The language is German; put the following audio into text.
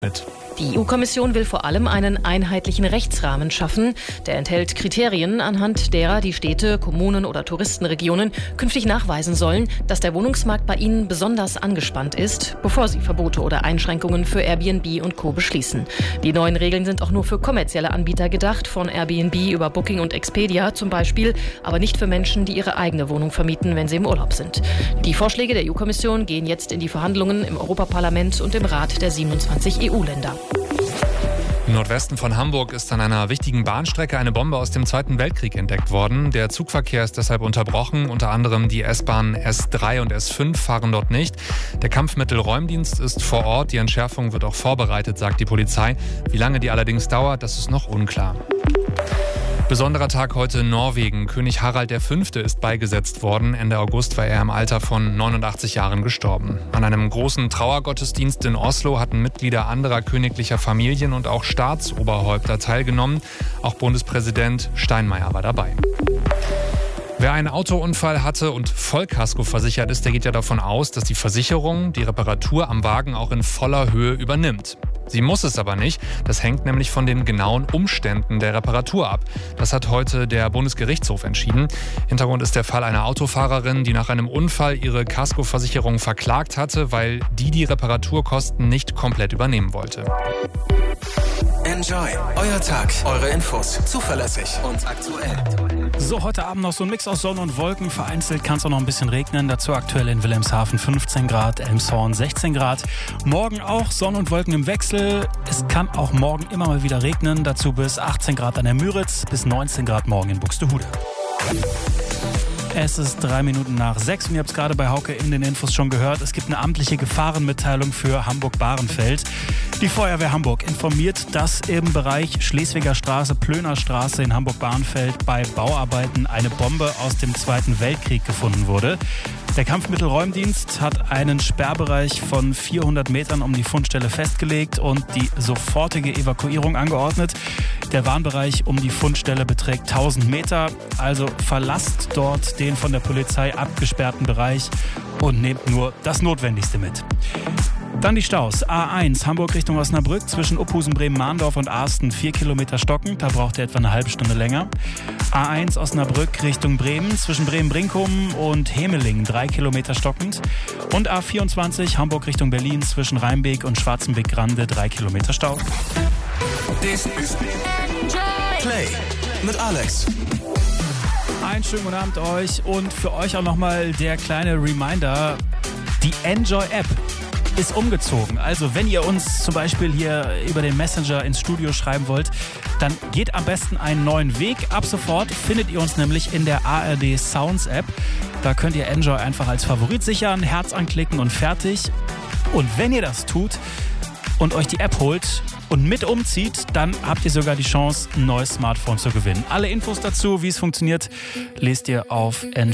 Die EU-Kommission will vor allem einen einheitlichen Rechtsrahmen schaffen. Der enthält Kriterien, anhand derer die Städte, Kommunen oder Touristenregionen künftig nachweisen sollen, dass der Wohnungsmarkt bei ihnen besonders angespannt ist, bevor sie Verbote oder Einschränkungen für Airbnb und Co. beschließen. Die neuen Regeln sind auch nur für kommerzielle Anbieter gedacht, von Airbnb über Booking und Expedia zum Beispiel, aber nicht für Menschen, die ihre eigene Wohnung vermieten, wenn sie im Urlaub sind. Die Vorschläge der EU-Kommission gehen jetzt in die Verhandlungen im Europaparlament und im Rat der 27 EU-Länder. Im Nordwesten von Hamburg ist an einer wichtigen Bahnstrecke eine Bombe aus dem Zweiten Weltkrieg entdeckt worden. Der Zugverkehr ist deshalb unterbrochen. Unter anderem die S-Bahn S3 und S5 fahren dort nicht. Der Kampfmittelräumdienst ist vor Ort. Die Entschärfung wird auch vorbereitet, sagt die Polizei. Wie lange die allerdings dauert, das ist noch unklar. Besonderer Tag heute in Norwegen. König Harald V. ist beigesetzt worden. Ende August war er im Alter von 89 Jahren gestorben. An einem großen Trauergottesdienst in Oslo hatten Mitglieder anderer königlicher Familien und auch Staatsoberhäupter teilgenommen. Auch Bundespräsident Steinmeier war dabei. Wer einen Autounfall hatte und Vollkasko versichert ist, der geht ja davon aus, dass die Versicherung die Reparatur am Wagen auch in voller Höhe übernimmt. Sie muss es aber nicht. Das hängt nämlich von den genauen Umständen der Reparatur ab. Das hat heute der Bundesgerichtshof entschieden. Hintergrund ist der Fall einer Autofahrerin, die nach einem Unfall ihre Kaskoversicherung verklagt hatte, weil die Reparaturkosten nicht komplett übernehmen wollte. Enjoy. Euer Tag, eure Infos. Zuverlässig und aktuell. So, heute Abend noch so ein Mix aus Sonne und Wolken. Vereinzelt kann es auch noch ein bisschen regnen. Dazu aktuell in Wilhelmshaven 15 Grad, Elmshorn 16 Grad. Morgen auch Sonne und Wolken im Wechsel. Es kann auch morgen immer mal wieder regnen. Dazu bis 18 Grad an der Müritz, bis 19 Grad morgen in Buxtehude. Es ist 3 Minuten nach 6 und ihr habt es gerade bei Hauke in den Infos schon gehört. Es gibt eine amtliche Gefahrenmitteilung für Hamburg-Bahrenfeld. Die Feuerwehr Hamburg informiert, dass im Bereich Schleswiger Straße, Plöner Straße in Hamburg-Bahrenfeld bei Bauarbeiten eine Bombe aus dem Zweiten Weltkrieg gefunden wurde. Der Kampfmittelräumdienst hat einen Sperrbereich von 400 Metern um die Fundstelle festgelegt und die sofortige Evakuierung angeordnet. Der Warnbereich um die Fundstelle beträgt 1000 Meter, also verlasst dort den von der Polizei abgesperrten Bereich und nehmt nur das Notwendigste mit. Dann die Staus. A1 Hamburg Richtung Osnabrück zwischen Uphusen, Bremen-Mahndorf und Arsten 4 Kilometer stockend. Da braucht ihr etwa eine halbe Stunde länger. A1 Osnabrück Richtung Bremen zwischen Bremen-Brinkum und Hemeling 3 Kilometer stockend. Und A24 Hamburg Richtung Berlin zwischen Rheinbeek und Schwarzenbeck-Grande 3 Kilometer Stau. Das ist Play mit Alex. Einen schönen guten Abend euch und für euch auch nochmal der kleine Reminder. Die Enjoy-App ist umgezogen. Also wenn ihr uns zum Beispiel hier über den Messenger ins Studio schreiben wollt, dann geht am besten einen neuen Weg. Ab sofort findet ihr uns nämlich in der ARD Sounds App. Da könnt ihr Enjoy einfach als Favorit sichern, Herz anklicken und fertig. Und wenn ihr das tut und euch die App holt und mit umzieht, dann habt ihr sogar die Chance, ein neues Smartphone zu gewinnen. Alle Infos dazu, wie es funktioniert, lest ihr auf Enjoy.